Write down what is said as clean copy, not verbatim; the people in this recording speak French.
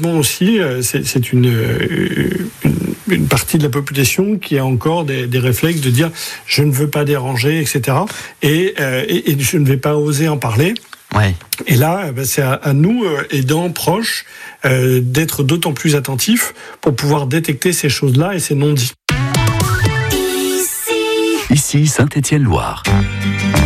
malheureusement aussi, c'est une partie de la population qui a encore des réflexes de dire je ne veux pas déranger, etc. Et je ne vais pas oser en parler. Ouais. Et là, c'est à nous, aidants, proches, d'être d'autant plus attentifs pour pouvoir détecter ces choses-là et ces non-dits. Ici Saint-Étienne-Loire.